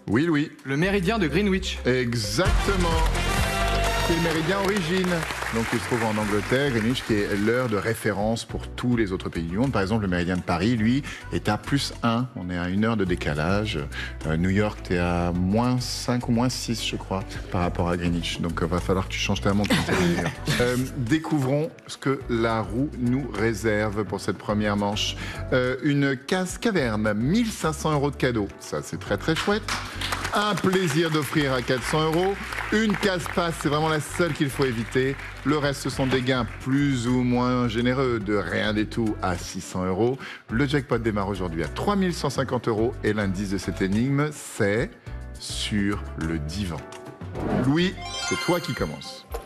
Oui, Louis. Le méridien de Greenwich. Exactement. C'est le méridien origine. Donc il se trouve en Angleterre, Greenwich, qui est l'heure de référence pour tous les autres pays du monde. Par exemple, le méridien de Paris, lui, est à +1. On est à 1 heure de décalage. New York, tu es à -5 ou -6, je crois, par rapport à Greenwich. Donc va falloir que tu changes ta montre. Découvrons ce que la roue nous réserve pour cette première manche. Une case caverne, 1500 € de cadeau. Ça, c'est très très chouette. Un plaisir d'offrir à 400 €. Une case-passe, c'est vraiment la seule qu'il faut éviter. Le reste, ce sont des gains plus ou moins généreux, de rien du tout à 600 €. Le jackpot démarre aujourd'hui à 3150 € et l'indice de cette énigme, c'est sur le divan. Louis, c'est toi qui commences.